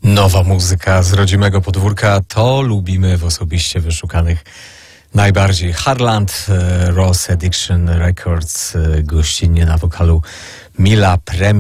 Nowa muzyka z rodzimego podwórka, to lubimy w osobiście wyszukanych najbardziej. Harland, Ross Addiction Records, gościnnie na wokalu Mila Premier.